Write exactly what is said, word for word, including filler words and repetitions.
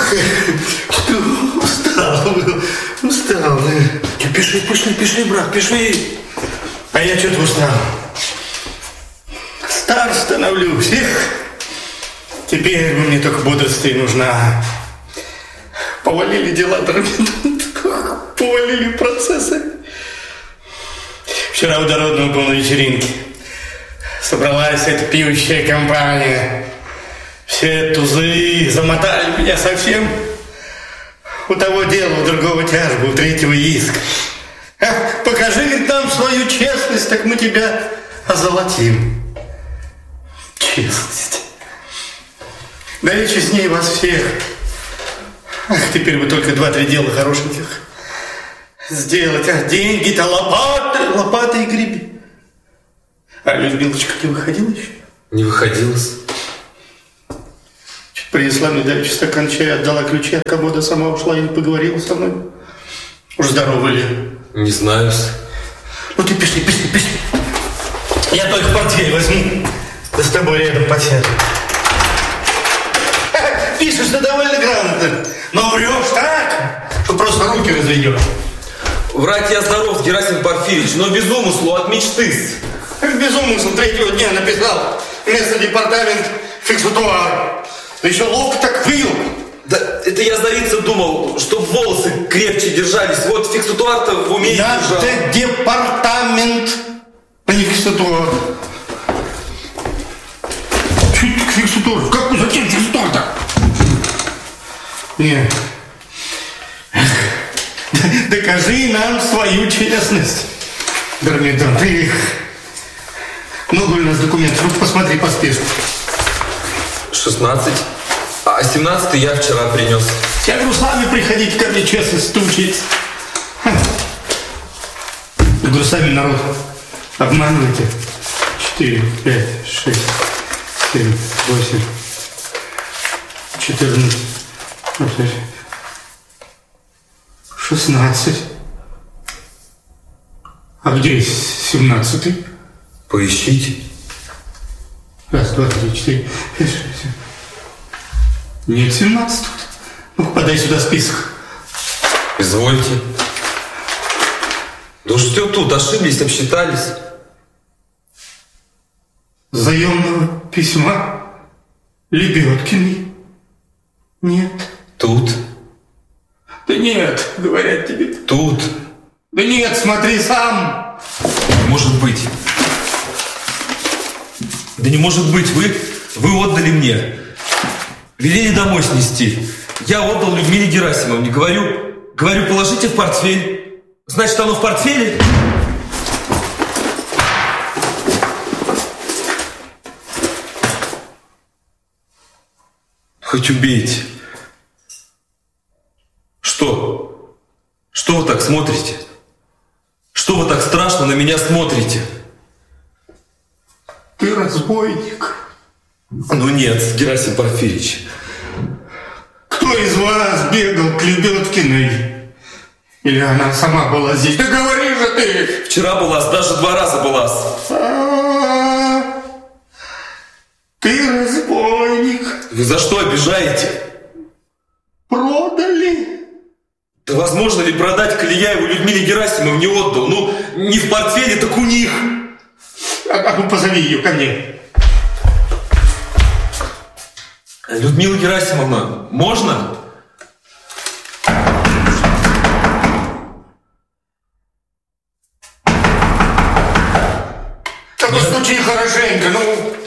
Устал, устал. Пиши, пиши, пиши, брат, пиши. А я что-то устал. Стар становлюсь. Эх. Теперь мне только бодрость и нужна. Повалили дела, повалили процессы. Вчера у Дородного был на вечеринке. Собралась эта пьющая компания. Все тузы замотали меня совсем. У того дела, у другого тяжба, у третьего иск. А, покажи нам свою честность, так мы тебя озолотим. Честность. Да и честнее вас всех. Ах, теперь бы только два-три дела хорошеньких сделать. А деньги-то лопаты, лопаты и греби. А Людмилочка, ты выходила еще? Не выходилась. Чуть принесла мне давеча стакан чая, отдала ключи от комода, сама ушла и не поговорила со мной. Уж здоровы ли? Не знаю. Ну ты пиши, пиши, пиши. Я только портфель возьму. Да с тобой рядом посяду. Пишешь ты довольно грамотно, но врешь так, что просто руки разведешь. Врать я здоров, Герасим Порфирьевич, но без умысла, от мечты. Без умысла третьего дня написал вместо департамент фиксатуар. Да еще ловко так вывел. Да это я сдавиться думал, чтоб волосы крепче держались. Вот фиксатуар-то в уме держал. Надо департамент, а не фиксатуар. Чуть к фиксатуару. Как, зачем фиксатуар-то? Нет. Докажи нам свою честность. Дормидон, ты... Много у нас документов? Ну, посмотри по списку. шестнадцать. А семнадцатый я вчера принес. Я говорю, сами приходите ко мне честность учить. Я говорю, сами народ обманываете. Четыре, пять, шесть, семь, восемь, четырнадцать, шестнадцать. А где семнадцатый? Поищите. Раз, два, три, четыре, пять, шесть, семь. Нет семнадцатого. Ну, подай сюда список. Извольте. Да уж все тут, ошиблись, обсчитались. Заемного письма Лебедкиной нет. Тут. Да нет, говорят тебе. Тут. Да нет, смотри сам. Не может быть. Да не может быть, вы, вы отдали мне. Велели домой снести. Я отдал Людмиле Герасимовне. Говорю, говорю, положите в портфель. Значит, оно в портфеле? Хоть убейте. Что? Что вы так смотрите? Что вы так страшно на меня смотрите? Ты разбойник. Ну нет, Герасим Порфирьевич. Кто из вас бегал к Лебедкиной? Или она сама была здесь? Да говори же ты! Вчера была, даже два раза была. А-а-а. Ты разбойник. Вы за что обижаете? Продали? Да возможно ли продать Колеяеву Людмиле Герасимовне отдал? Ну, не в портфеле, так у них. А, а ну позови ее ко мне. Людмила Герасимовна, можно? Так постучи хорошенько, ну.